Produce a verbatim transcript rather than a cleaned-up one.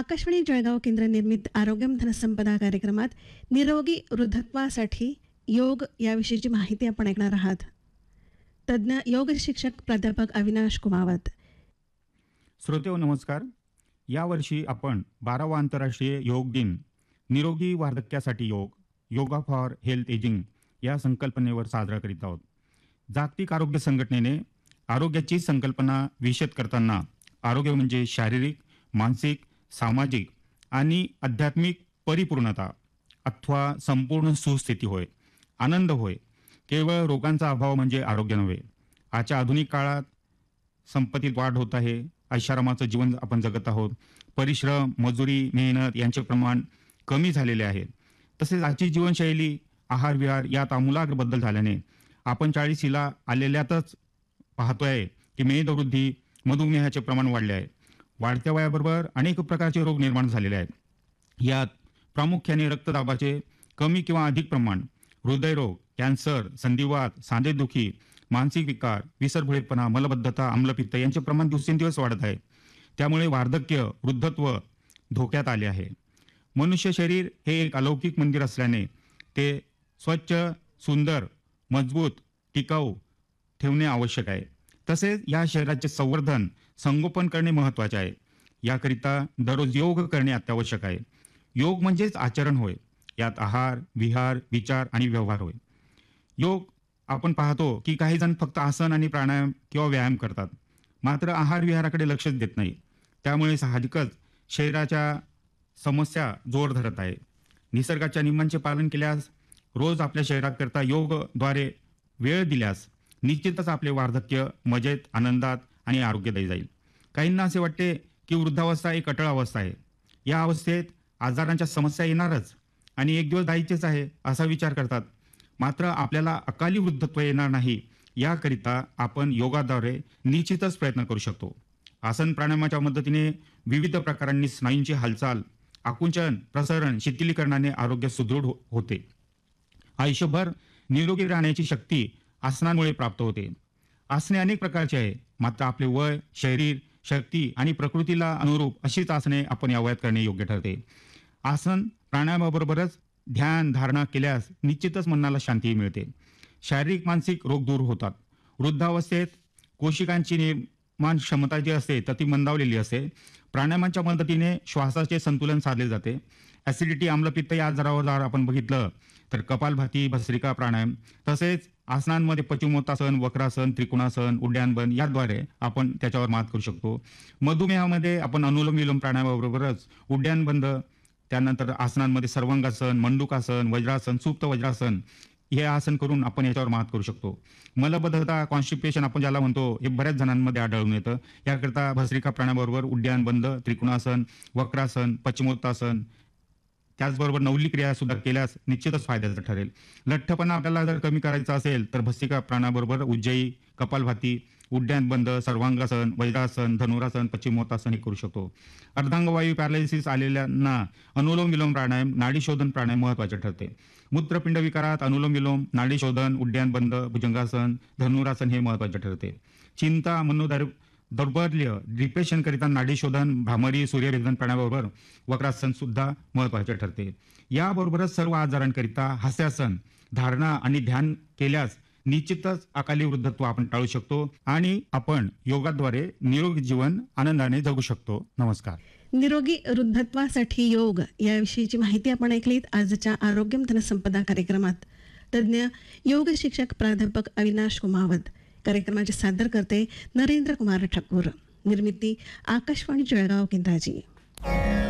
आकाशवाणी जळगाव केंद्र निर्मित आरोग्यम धनसंपदा कार्यक्रमात निरोगी वृद्धत्वासाठी योग याविषयीची माहिती आपण ऐकणार आहात. तज्ज्ञ योग शिक्षक प्राध्यापक अविनाश कुमावत. श्रोतेहो नमस्कार. यावर्षी आपण बारावा आंतरराष्ट्रीय योग दिन निरोगी वार्धक्यासाठी योग योगा फॉर हेल्थ एजिंग या संकल्पनेवर साजरा करीत आहोत. जागतिक आरोग्य संघटनेने आरोग्याची संकल्पना विशद करताना आरोग्य म्हणजे शारीरिक, मानसिक, सामाजिक आणि आध्यात्मिक परिपूर्णता अथवा संपूर्ण सुस्थिती होय, आनंद होय. केवळ रोगांचा अभाव म्हणजे आरोग्य नव्हे. आजच्या आधुनिक काळात संपत्तीत वाढ होत आहे, ऐशारामाचं जीवन आपण जगत आहोत. परिश्रम, मजुरी, मेहनत यांचे प्रमाण कमी झालेले आहे. तसेच आजची जीवनशैली, आहार विहार यात आमूलाग्र बदल झाल्याने आपण चाळीसीला आलेल्यातच पाहतोय की मेदवृद्धी, मधुमेहाचे प्रमाण वाढले आहे. वाढत्या वयाबरोबर अनेक प्रकारचे रोग निर्माण झालेले आहेत. यात प्रामुख्याने रक्तदाबाचे कमी किंवा अधिक प्रमाण, हृदयरोग, कॅन्सर, संधिवात, सांधेदुखी, मानसिक विकार, विसरभोळेपणा, मलबद्धता, आम्लपित्त यांचे प्रमाण दिवसेंदिवस वाढत आहे. त्यामुळे वार्धक्य, वृद्धत्व धोक्यात आले आहे. मनुष्य शरीर हे एक अलौकिक मंदिर असल्याने ते स्वच्छ, सुंदर, मजबूत, टिकाऊ ठेवणे आवश्यक आहे. तसेच या शरीराचे संवर्धन, संगोपन करणे महत्त्वाचे आहे. याकरिता दररोज योग करणे अत्यावश्यक आहे. योग म्हणजेच आचरण होय. यात आहार, विहार, विचार आणि व्यवहार होय. योग आपण पाहतो की काही जण फक्त आसन आणि प्राणायाम किंवा व्यायाम करतात, मात्र आहार विहाराकडे लक्षच देत नाही. त्यामुळे साहजिकच शरीराच्या समस्या जोर धरत आहे. निसर्गाच्या नियमांचे पालन केल्यास, रोज आपल्या शरीराकरता योगद्वारे वेळ दिल्यास निश्चितच आपले वार्धक्य मजेत, आनंदात आणि आरोग्यदायी जाईल. काहींना असे वाटते की वृद्धावस्था एक अटळ अवस्था आहे. या अवस्थेत आजारांच्या समस्या येणारच आणि एक दिवस जायचेच आहे असा विचार करतात. मात्र आपल्याला अकाली वृद्धत्व येणार नाही याकरिता आपण योगाद्वारे निश्चितच प्रयत्न करू शकतो. आसन प्राणायामाच्या मदतीने विविध प्रकारांनी स्नायूंची हालचाल, आकुंचन, प्रसरण, शिथिलीकरणाने आरोग्य सुदृढ हो होते. आयुष्यभर निरोगी राहण्याची शक्ती आसनांमुळे प्राप्त होते. आसने अनेक प्रकारचे आहे, मात्र आपले वय, शरीर, शक्ती आणि प्रकृतीला अनुरूप अशीच आसने आपण या वयात करणे योग्य ठरते. आसन प्राणायामाबरोबरच ध्यान धारणा केल्यास निश्चितच मनाला शांती मिळते. शारीरिक मानसिक रोग दूर होतात. वृद्धावस्थेत कोशिकांची निर्माण क्षमता जी असते तर ती मंदावलेली असते. प्राणायामांच्या मदतीने श्वासाचे संतुलन साधले जाते. ॲसिडिटी, आम्लपित्त या आजारावर जर आपण बघितलं तर कपालभाती, भस्त्रिका प्राणायाम, तसेच आसनांमध्ये पश्चिमोत्तासन, वक्रासन, त्रिकोणासन, उड्डाणबंद याद्वारे आपण त्याच्यावर मात करू शकतो. मधुमेहामध्ये आपण अनुलोम विलोम प्राणायामाबरोबरच उड्डाणबंद, त्यानंतर आसनांमध्ये सर्वांगासन, मंडूकासन, वज्रासन, सुप्त वज्रासन हे आसन करून आपण याच्यावर मात करू शकतो. मलबद्धता, कॉन्स्टिपेशन आपण ज्याला म्हणतो हे बऱ्याच जणांमध्ये आढळून येतं. याकरता भस्त्रिका प्राणायामाबरोबर उड्डाणबंद, त्रिकोणासन, वक्रासन, पश्चिमोत्तासन त्याचबरोबर नवली क्रिया सुद्धा केल्यास निश्चितच फायद्याचं ठरेल. लठ्ठपणा आपल्याला जर कमी करायचा असेल तर भस्त्रिका प्राणायामाबरोबर उज्जयी, कपालभाती, उड्डाणबंद, सर्वांगासन, वज्रासन, धनुरासन, पश्चिमोत्तासन हे करू शकतो. अर्धांगवायू पॅरालिसिस आलेल्यांना अनुलोम विलोम प्राणायाम, नाडी शोधन प्राणायाम महत्त्वाचे ठरते. मूत्रपिंड विकारात अनुलोम विलोम, नाडी शोधन, उड्डाणबंद, भुजंगासन, धनुरासन हे महत्त्वाचे ठरते. चिंता, मनोदर दौर्बल्य, डिप्रेशन करिता नाडी शोधन, भ्रामरी, सूर्यभेदन प्राणायामाबरोबर वक्रासन सुद्धा महत्त्वाचे ठरते. याबरोबरच सर्व आजारांकरिता हास्यासन, धारणा आणि ध्यान केल्यास निश्चितच अकाली वृद्धत्व आपण टाळू शकतो आणि आपण योगाद्वारे निरोगी जीवन आनंदाने जगू शकतो. नमस्कार. निरोगी वृद्धत्वासाठी योग याविषयीची माहिती आपण ऐकलीत आजच्या आरोग्यम धनसंपदा कार्यक्रमात. तज्ज्ञ योग शिक्षक प्राध्यापक अविनाश कुमावत. कार्यक्रमाचे सादर करते नरेंद्र कुमार ठाकूर. निर्मिती आकाशवाणी जळगाव केंद्राची.